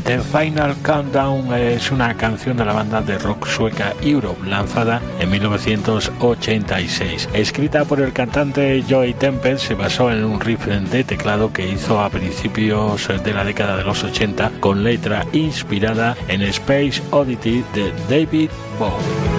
The Final Countdown es una canción de la banda de rock sueca Europe, lanzada en 1986. Escrita por el cantante Joey Tempest, se basó en un riff de teclado que hizo a principios de la década de los 80, con letra inspirada en Space Oddity de David Bowie.